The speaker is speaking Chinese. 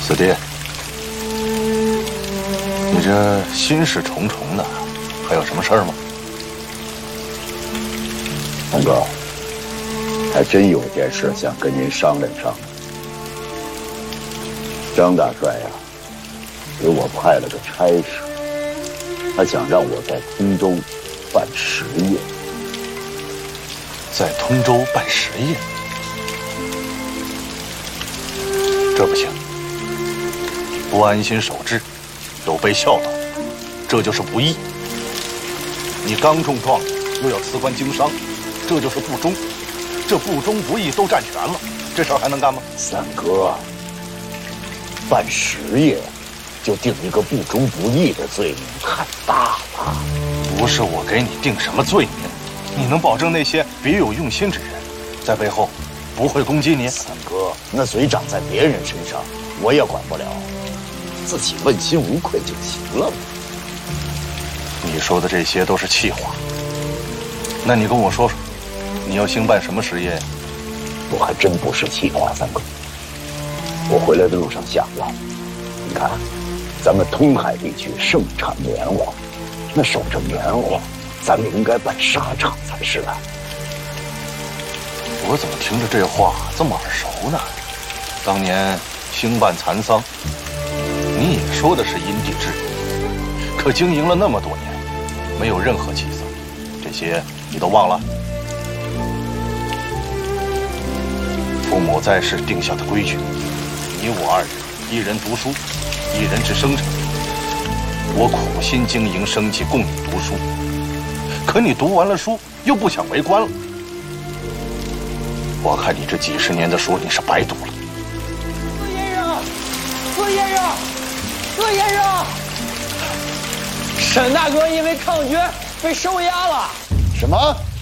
四弟，你这心事重重的，还有什么事儿吗？ 三哥，还真有件事想跟您商量商量。张大帅呀，给我派了个差事，他想让我在通州办实业。 在通州办实业？这不行，不安心守志，有悖孝道，这就是不义。你刚中状元，又要辞官经商，这就是不忠，这不忠不义都占全了，这事儿还能干吗？ 三哥，办实业就定一个不忠不义的罪名，太大了。 不是我给你定什么罪名，你能保证那些别有用心之人在背后不会攻击你？ 三哥，那嘴长在别人身上，我也管不了，自己问心无愧就行了。 你说的这些都是气话，那你跟我说说，你要兴办什么实业呀？ 我还真不是气话，三哥。我回来的路上想了，你看，咱们通海地区盛产棉花，那守着棉花，咱们应该办纱厂才是啊。 我怎么听着这话这么耳熟呢？当年兴办蚕桑，你也说的是因地制宜，可经营了那么多年，没有任何起色，这些你都忘了？父母在世定下的规矩，你我二人，一人读书，一人治生产。我苦心经营生计，供你读书，可你读完了书，又不想为官了。我看你这几十年的书，你是白读了。 四先生，四先生，四先生，沈大哥因为抗决被收押了。 什么？